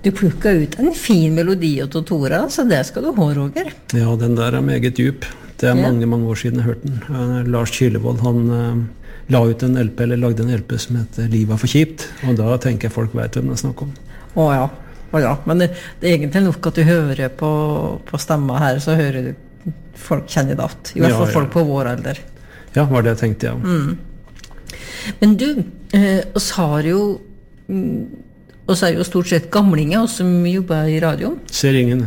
Du plukket ut en fin melodi av Tora, så det skal du ha, Roger. Ja, den der meget djup. Det mange, mange år siden jeg hørte den. Lars Kylevold, han la ut en LP, eller lagde en LP som heter Livet for kjipt, og da tenker jeg folk vet hvem det snakker om. Ja, men det er egentlig nok at du hører på stemma her, så hører du folk kjenner det at. I hvert fall folk på vår alder. Ja, var det jeg tenkte, ja. Men du, oss er jo stort sett gamlinger, oss som jobber i radio. Ser ingen.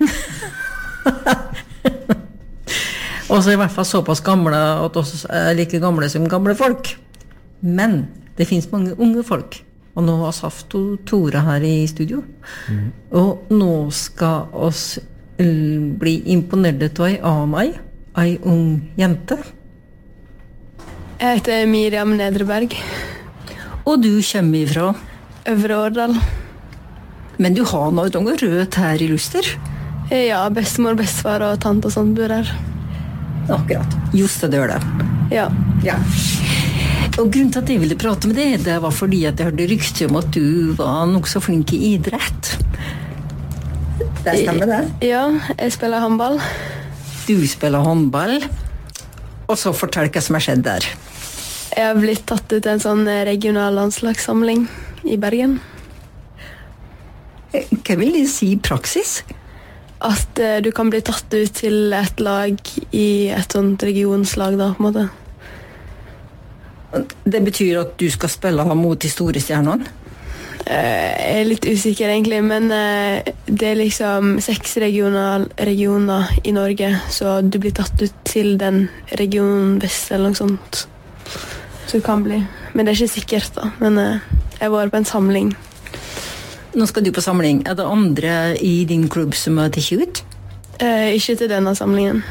Og så i hvert fall såpass gamle at oss er like gamle som gamle folk. Men det finnes mange unge folk. Og nå har Saft og Tora her i studio. Og nå skal oss bli imponert av ei ung jente. Jeg heter Miriam Nedreberg. Og du kommer ifra? Øvre Årdal. Men du har noe rødt her i Luster? Ja, bestemor, bestefar og tante og sånt bor her. Akkurat. Just det gjør det. Ja. Og grunnen til at jeg ville prate med deg, det var fordi at jeg hørte rykte om at du var nok så flink i idrett. Det stemmer det? Ja, jeg spiller håndball. Du spiller håndball. Og så fortell hva som har skjedd der. Jeg har blitt tatt ut til en sånn regional landslagssamling i Bergen. Hva vil det si i praksis? At du kan bli tatt ut til et lag i et sånt regionslag da, på en måte. Det betyr at du skal spille mot de store stjernene? Jeg er litt usikker egentlig, men det er liksom 6 regioner i Norge, så du blir tatt ut til den regionen vest eller noe sånt. Så det kan bli. Men det er ikke sikkert da, men jeg var på en samling. Nå skal du på samling. Er det andre i din klubb som har tatt ut? Ikke til denne samlingen.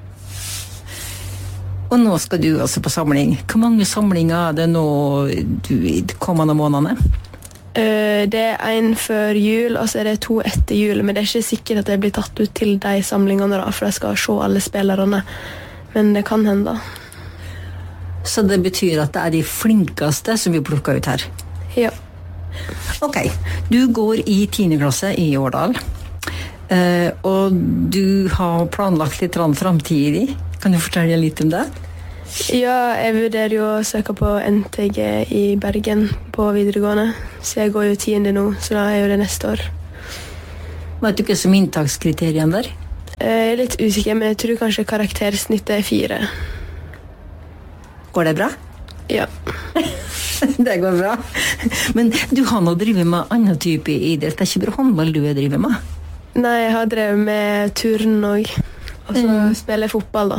Og nå skal du altså på samling. Hvor mange samlinger er det nå i de kommende månedene? Det er en før jul, og så er det 2 etter jul, men det er ikke sikkert at jeg blir tatt ut til de samlingene da, for jeg skal se alle spillerne. Men det kan hende da. Så det betyr at det er de flinkeste som vi plukker ut her? Ja. Ok, du går i 10. klasse i Årdal, og du har planlagt litt fremtidig. Kan du fortelle litt om det? Ja, jeg vurderer jo å søke på NTG i Bergen på videregående, så jeg går jo 10. nå, så da er jo det neste år. Vet du hva som inntakskriterien der? Jeg er litt usikker, men jeg tror kanskje karaktersnittet er 4. Går det bra? Ja. Det går bra. Men du har nå drivet med annen type idrett. Det er ikke bare håndball du har drivet med? Nei, jeg har drevet med turn også. Og så spiller jeg fotball da.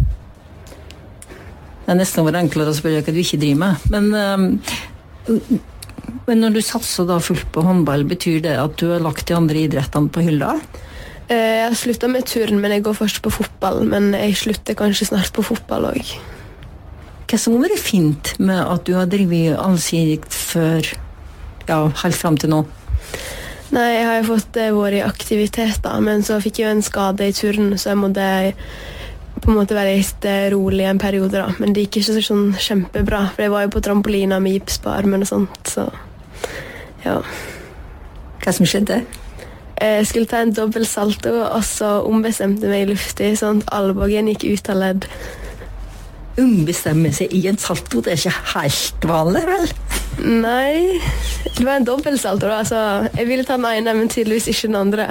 Det er nesten vært enklere å spørre hva du ikke driver med. Men når du satser da fullt på håndball, betyr det at du har lagt de andre idrettene på hylla? Jeg har sluttet med turn, men jeg går først på fotball. Men jeg slutter kanskje snart på fotball også. Hva som har vært fint med at du har drevet allsidigt før, helt frem til nå? Nei, jeg har jo fått vært i aktivitet da, men så fikk jeg jo en skade i turn, så jeg måtte på en måte være litt rolig en periode da. Men det gikk ikke sånn kjempebra, for jeg var jo på trampolina med gips på armen og sånt, så ja. Hva som skjedde? Jeg skulle ta en dobbeltsalto, og så ombestemte meg i luftig, sånn at albuen gikk ut av ledd. Ombestemme seg i en salto, det er ikke helt vanlig, vel? Nei, det var en dobbeltsalto da, så jeg ville ta den ene, men tydeligvis ikke den andre.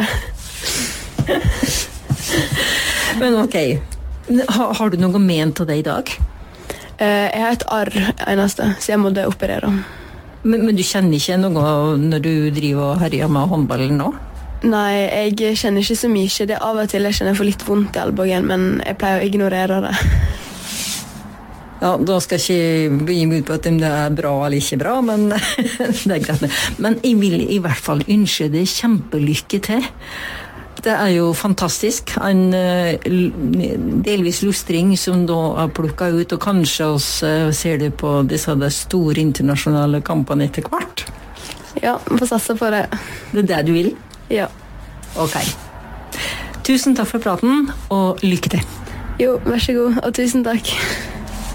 Men ok, har du noe ment av det i dag? Jeg har et arr eneste, så jeg måtte operere. Men du kjenner ikke noe når du driver og herjer med håndballen nå? Nei, jeg kjenner ikke så mye. Det er av og til jeg kjenner for litt vondt i albuen, men jeg pleier å ignorere det. Ja, da skal jeg ikke begynne ut på at det er bra eller ikke bra, men det er greit. Men jeg vil i hvert fall ønske deg kjempelykke til. Det er jo fantastisk. En delvis lustring som da er plukket ut, og kanskje også ser det på disse store internasjonale kampene etter hvert. Ja, vi får satse på det. Det er det du vil? Ja. Ok. Tusen takk for praten, og lykke til. Jo, vær så god, og tusen takk.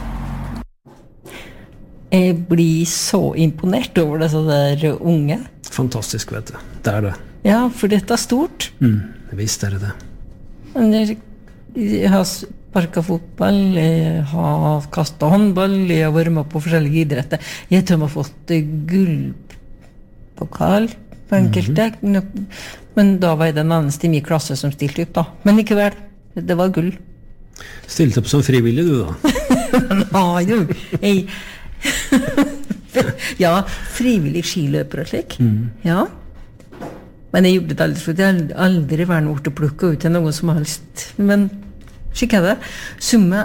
Jeg blir så imponert over disse der unge. fantastisk, vet du. Det det. Ja, for dette stort. Visst det det. Men jeg har sparket fotball, jeg har kastet håndball, jeg har vært med på forskjellige idretter. Jeg tror jeg har fått gullpokal på enkelte, men da var jeg den eneste i min klasse som stilte opp da. Men ikke vel, det var gull. Stilte opp som frivillig du da? Nei, jo. Ja, frivillig skiløper og slik. Ja. Men jeg gjorde det aldri, for jeg har aldri vært noe til å plukke ut til noe som helst. Men slik det. Summe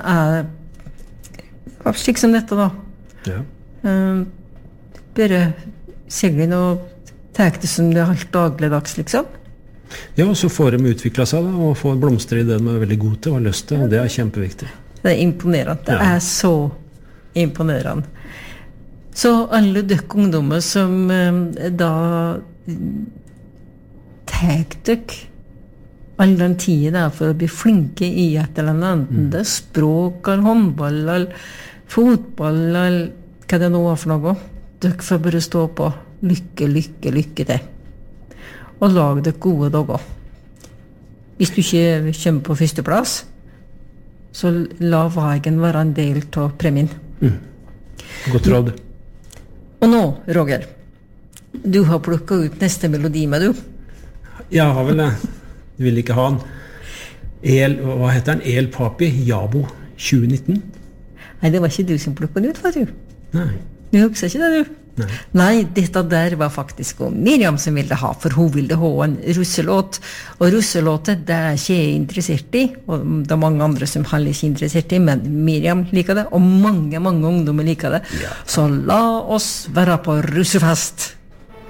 slik som dette da. Ja. Bare seglen og tek det som det helt dagligdags, liksom. Ja, og så får de utviklet seg da, og får blomster i det de veldig gode til og har lyst til, og det kjempeviktig. Det imponerende. Det så imponerende. Så alle døkke ungdommer som da tek døkk all den tiden der for å bli flinke i et eller annet, det språk, eller håndball, eller fotball, eller hva det nå var for noe. Døkk får bare stå på. Lykke til. Og lag det gode dager. Hvis du ikke kommer på første plass, så la veien være en del av premien. Godt råd. Og nå, Roger, du har plukket ut neste melodi med du. Jeg har vel det. Du vil ikke ha den. Hva heter den? El Papi, Jabo 2019? Nei, det var ikke du som plukket den ut, var du? Nei. Du husker ikke det, du? Nei, dette der var faktisk Miriam som ville ha, for hun ville ha en russelåt. Og russelåtet, det ikke jeg interessert i, og det mange andre som heller ikke interessert i, men Miriam liker det, og mange ungdommer liker det. Ja. Så la oss være på russefest!